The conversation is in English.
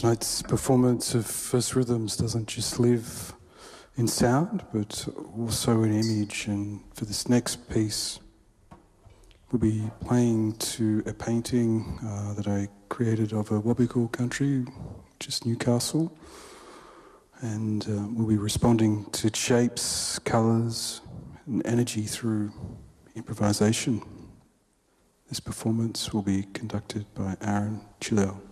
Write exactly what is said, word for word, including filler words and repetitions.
Tonight's performance of First Rhythms doesn't just live in sound, but also in image. And for this next piece, we'll be playing to a painting uh, that I created of a Wabakal country, just Newcastle. And uh, we'll be responding to shapes, colours, and energy through improvisation. This performance will be conducted by Aaron Chilel.